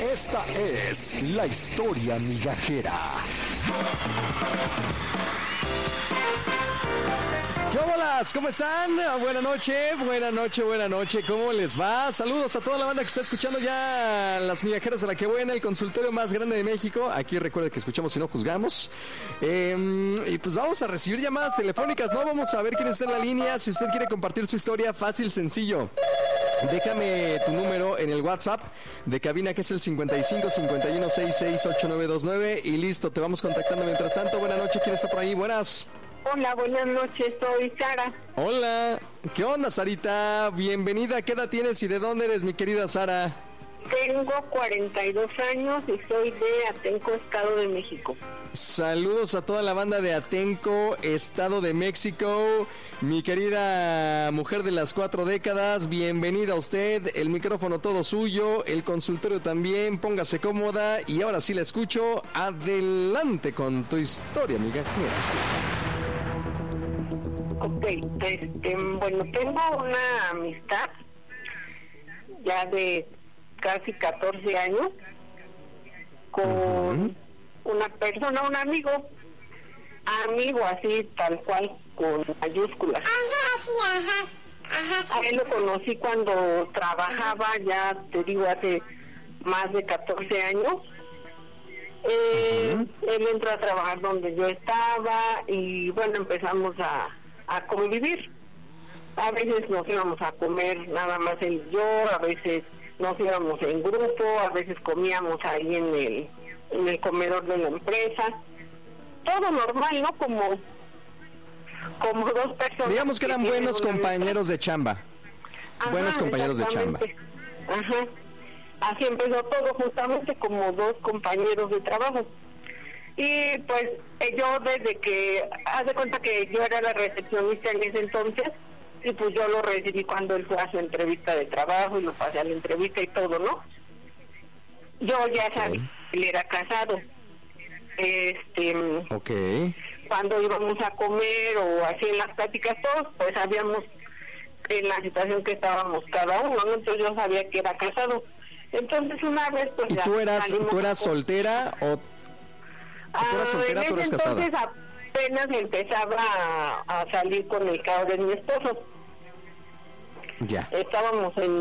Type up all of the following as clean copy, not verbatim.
Esta es la historia migajera. ¿Qué hola? ¿Cómo están? Buenas noches, ¿cómo les va? Saludos a toda la banda que está escuchando ya las migajeras de La Que Buena, el consultorio más grande de México. Aquí recuerden que escuchamos y no juzgamos. Y pues vamos a recibir llamadas telefónicas, ¿no? Vamos a ver quién está en la línea. Si usted quiere compartir su historia, fácil, sencillo. Déjame tu número en el WhatsApp de cabina, que es el 55 51 66 8929. Y listo, te vamos contactando mientras tanto. Buenas noches, ¿quién está por ahí? Buenas. Hola, buenas noches, soy Sara. Hola, ¿qué onda, Sarita? Bienvenida, ¿qué edad tienes y de dónde eres, mi querida Sara? Tengo 42 años y soy de Atenco, Estado de México. Saludos a toda la banda de Atenco, Estado de México. Mi querida mujer de las 4 décadas, bienvenida a usted, el micrófono todo suyo, el consultorio también, póngase cómoda y ahora sí la escucho. Adelante con tu historia, migajera. Ok, bueno, tengo una amistad ya de casi 14 años con una persona, un amigo así tal cual, con mayúsculas. A él lo conocí cuando trabajaba, ya te digo, hace más de 14 años. Él entró a trabajar donde yo estaba y bueno, empezamos a convivir. A veces nos íbamos a comer nada más él y yo, a veces nos íbamos en grupo, a veces comíamos ahí en el comedor de la empresa. Todo normal, ¿no? Como dos personas. Digamos que eran buenos compañeros de chamba. Ajá, buenos compañeros de chamba. Ajá. Así empezó todo, justamente como dos compañeros de trabajo. Y pues yo desde que, haz de cuenta que yo era la recepcionista en ese entonces, y pues yo lo recibí cuando él fue a su entrevista de trabajo y lo pasé a la entrevista y todo, ¿no? Yo ya sabía que él era casado. Cuando íbamos a comer o así en las pláticas todos, pues sabíamos en la situación que estábamos cada uno, ¿no? Entonces yo sabía que era casado. Entonces una vez pues... ¿Y tú eras soltera o...? ¿Tú eras soltera o tú eras casada? Entonces apenas empezaba a salir con el carro de mi esposo. Ya. Estábamos en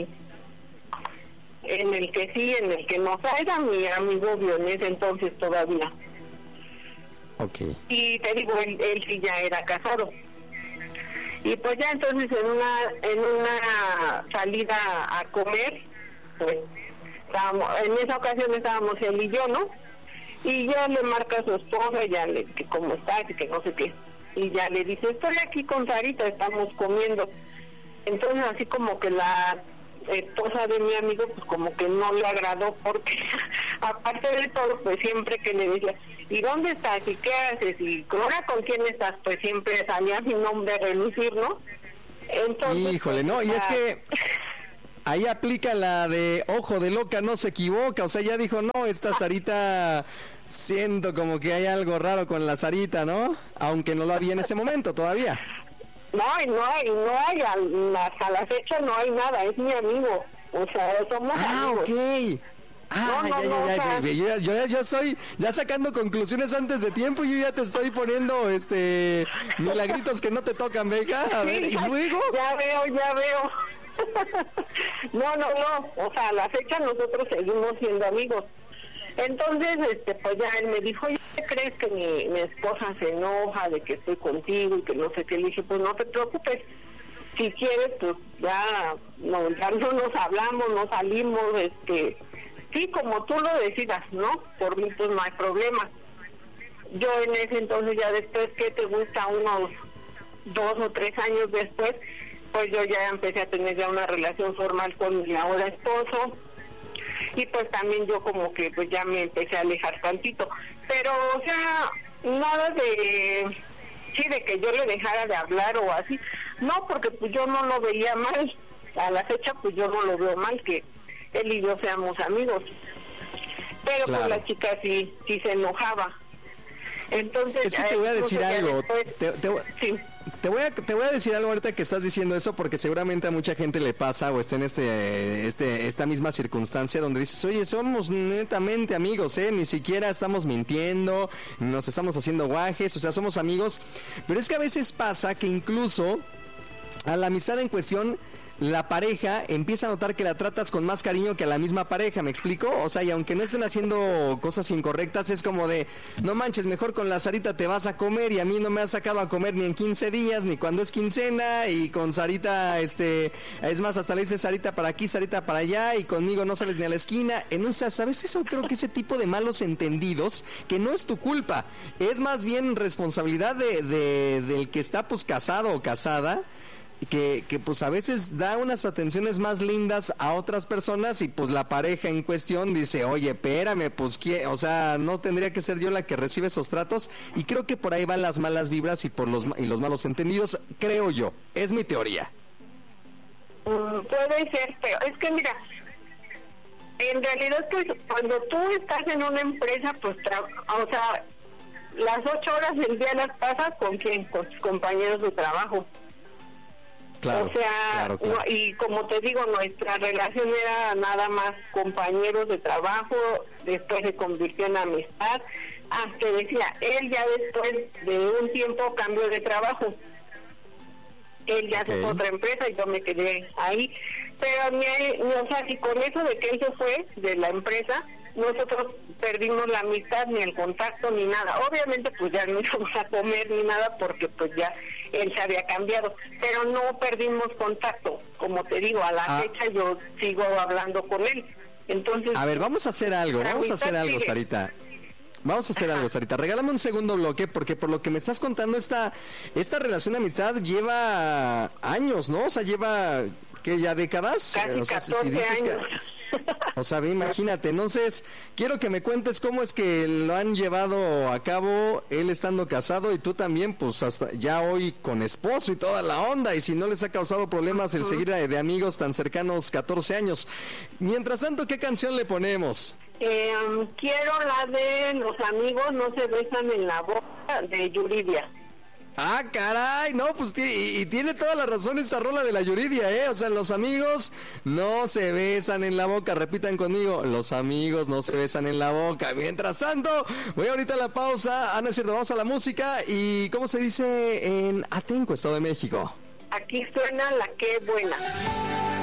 el que sí, en el que no. O sea, era mi amigo en ese entonces todavía. Okay. Y te digo, él sí ya era casado. Y pues ya entonces en una salida a comer, pues en esa ocasión estábamos él y yo, ¿no? Y ya le marca a su esposa, ya que cómo está, y que no sé qué. Y ya le dice, estoy aquí con Sarita, estamos comiendo. Entonces así como que la esposa de mi amigo, pues como que no le agradó, porque aparte de todo, pues siempre que le decía, ¿y dónde estás? ¿Y qué haces? ¿Y ahora con quién estás? Pues siempre salía mi nombre a relucir, ¿no? Entonces, híjole, no, y es que... Ahí aplica la de ojo de loca, no se equivoca. O sea, ya dijo, no, esta Sarita, siento como que hay algo raro con la Sarita, ¿no? Aunque no lo había en ese momento todavía. No hay, hasta la fecha no hay nada, es mi amigo. O sea, somos amigos. Ok. Yo soy ya sacando conclusiones antes de tiempo y yo ya te estoy poniendo milagritos que no te tocan, venga. A ver, y luego... Ya veo. No, o sea, a la fecha nosotros seguimos siendo amigos. Entonces, pues ya él me dijo, ¿y qué crees que mi esposa se enoja de que estoy contigo y que no sé qué? Le dije, pues no te preocupes, si quieres, pues ya no nos hablamos, no salimos, sí, como tú lo decidas, ¿no? Por mí, pues no hay problema. Yo en ese entonces, ya después, ¿qué te gusta? Unos 2 o 3 años después, pues yo ya empecé a tener ya una relación formal con mi ahora esposo, y pues también yo como que pues ya me empecé a alejar tantito, pero o sea, nada de que yo le dejara de hablar o así, no, porque pues yo no lo veía mal, a la fecha pues yo no lo veo mal que él y yo seamos amigos, pero claro, pues la chica sí se enojaba. Entonces es que te voy a decir algo, después, te te voy a decir algo ahorita que estás diciendo eso, porque seguramente a mucha gente le pasa o está en esta misma circunstancia donde dices, oye, somos netamente amigos, ni siquiera estamos mintiendo, nos estamos haciendo guajes, o sea, somos amigos, pero es que a veces pasa que incluso a la amistad en cuestión, la pareja empieza a notar que la tratas con más cariño que a la misma pareja, ¿me explico? O sea, y aunque no estén haciendo cosas incorrectas, es como de, no manches, mejor con la Sarita te vas a comer y a mí no me has sacado a comer ni en 15 días, ni cuando es quincena, y con Sarita, es más, hasta le dices Sarita para aquí, Sarita para allá, y conmigo no sales ni a la esquina. Entonces, ¿sabes? Eso creo que ese tipo de malos entendidos, que no es tu culpa, es más bien responsabilidad del que está pues casado o casada, que pues a veces da unas atenciones más lindas a otras personas y pues la pareja en cuestión dice, oye, espérame, pues o sea, no tendría que ser yo la que recibe esos tratos, y creo que por ahí van las malas vibras y los malos entendidos, creo yo, es mi teoría. Puede ser, pero es que mira, en realidad pues cuando tú estás en una empresa, pues o sea, las 8 horas del día las pasas con quién, con tus compañeros de trabajo. Claro, o sea, claro. No, y como te digo, nuestra relación era nada más compañeros de trabajo, después se convirtió en amistad, hasta decía, él ya después de un tiempo cambió de trabajo, él ya se fue a otra empresa y yo me quedé ahí, pero a mí, o sea, si con eso de que él se fue de la empresa, nosotros perdimos la amistad, ni el contacto, ni nada. Obviamente pues ya no íbamos a comer ni nada porque pues ya él se había cambiado, pero no perdimos contacto. Como te digo, a la fecha yo sigo hablando con él. Entonces, a ver, vamos a hacer algo, Sarita. Vamos a hacer algo, Sarita. Regálame un segundo bloque, porque por lo que me estás contando, esta relación de amistad lleva años, ¿no? O sea, lleva, ¿qué? ¿Ya décadas? Casi o sea, 14 años. O sea, imagínate. Entonces, quiero que me cuentes cómo es que lo han llevado a cabo, él estando casado y tú también, pues hasta ya hoy con esposo y toda la onda, y si no les ha causado problemas el seguir de amigos tan cercanos 14 años. Mientras tanto, ¿qué canción le ponemos? Quiero la de Los amigos no se besan en la boca, de Yuridia. Ah, caray, no, pues y tiene toda la razón esa rola de la Yuridia, o sea, los amigos no se besan en la boca, repitan conmigo, los amigos no se besan en la boca. Mientras tanto, voy ahorita a la pausa, no es cierto, vamos a la música, y ¿cómo se dice en Atenco, Estado de México? Aquí suena La Qué Buena.